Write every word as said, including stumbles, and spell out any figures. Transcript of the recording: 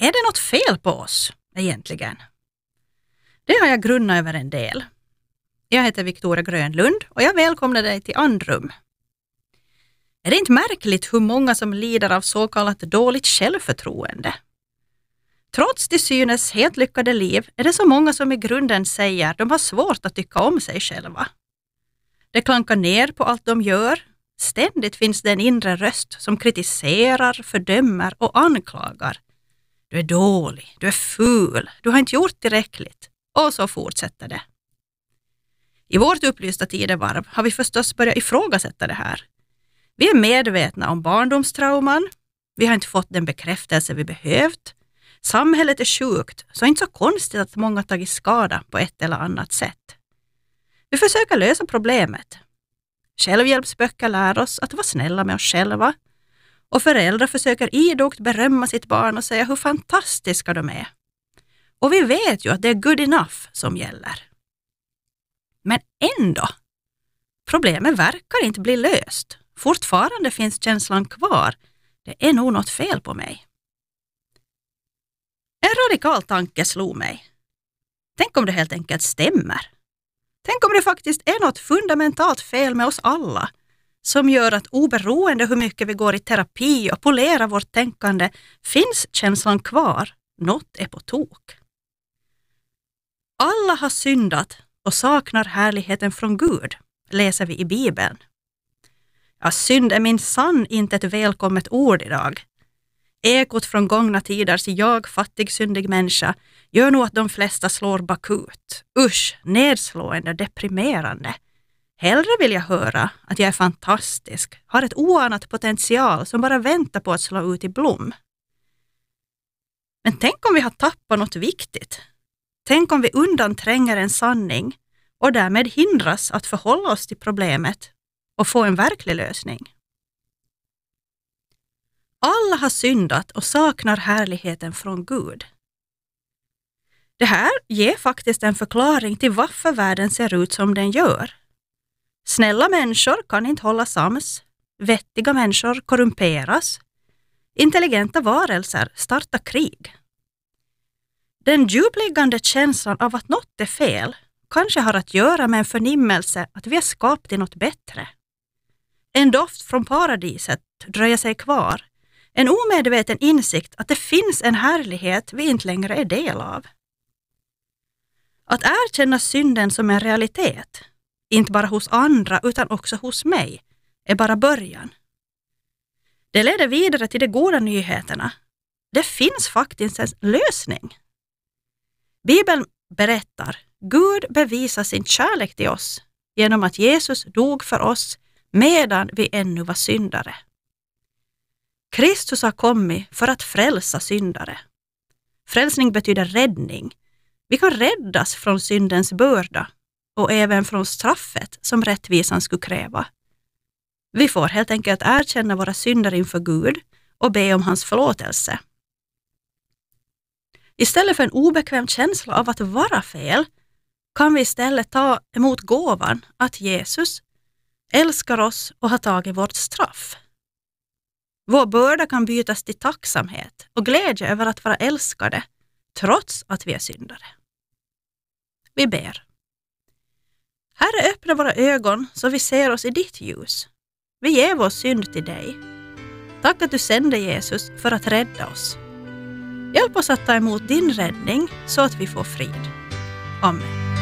Är det något fel på oss egentligen? Det har jag grunnat över en del. Jag heter Victoria Grönlund och jag välkomnar dig till Andrum. Är det inte märkligt hur många som lider av så kallat dåligt självförtroende? Trots de synes helt lyckade liv är det så många som i grunden säger att de har svårt att tycka om sig själva. De klankar ner på allt de gör. Ständigt finns det en inre röst som kritiserar, fördömer och anklagar. Du är dålig, du är ful, du har inte gjort tillräckligt. Och så fortsätter det. I vårt upplysta tidevarv har vi förstås börjat ifrågasätta det här. Vi är medvetna om barndomstrauman. Vi har inte fått den bekräftelse vi behövt. Samhället är sjukt, så inte så konstigt att många tagit skada på ett eller annat sätt. Vi försöker lösa problemet. Självhjälpsböcker lär oss att vara snälla med oss själva. Och föräldrar försöker idogt berömma sitt barn och säga hur fantastiska de är. Och vi vet ju att det är good enough som gäller. Men ändå, problemet verkar inte bli löst. Fortfarande finns känslan kvar. Det är nog något fel på mig. En radikal tanke slog mig. Tänk om det helt enkelt stämmer. Tänk om det faktiskt är något fundamentalt fel med oss alla som gör att oberoende hur mycket vi går i terapi och polerar vårt tänkande finns känslan kvar. Något är på tok. Alla har syndat och saknar härligheten från Gud, läser vi i Bibeln. Ja, synd är minsann inte ett välkommet ord idag. Ekot från gångna tiders jag, fattig, syndig människa, gör nog att de flesta slår bakut. Usch, nedslående, deprimerande. Hellre vill jag höra att jag är fantastisk, har ett oanat potential som bara väntar på att slå ut i blom. Men tänk om vi har tappat något viktigt. Tänk om vi undantränger en sanning och därmed hindras att förhålla oss till problemet och få en verklig lösning. Alla har syndat och saknar härligheten från Gud. Det här ger faktiskt en förklaring till varför världen ser ut som den gör. Snälla människor kan inte hålla sams. Vettiga människor korrumperas. Intelligenta varelser startar krig. Den djupliggande känslan av att något är fel kanske har att göra med en förnimmelse att vi är skapt till något bättre. En doft från paradiset dröjer sig kvar. En omedveten insikt att det finns en härlighet vi inte längre är del av. Att erkänna synden som en realitet, inte bara hos andra utan också hos mig, är bara början. Det leder vidare till de goda nyheterna. Det finns faktiskt en lösning. Bibeln berättar, Gud bevisar sin kärlek till oss genom att Jesus dog för oss medan vi ännu var syndare. Kristus har kommit för att frälsa syndare. Frälsning betyder räddning. Vi kan räddas från syndens börda och även från straffet som rättvisan skulle kräva. Vi får helt enkelt erkänna våra synder inför Gud och be om hans förlåtelse. Istället för en obekväm känsla av att vara fel kan vi istället ta emot gåvan att Jesus älskar oss och har tagit vårt straff. Vår börda kan bytas till tacksamhet och glädje över att vara älskade trots att vi är syndare. Vi ber. Herre, öppna våra ögon så vi ser oss i ditt ljus. Vi ger vår synd till dig. Tack att du sände Jesus för att rädda oss. Hjälp oss att ta emot din räddning så att vi får frid. Amen.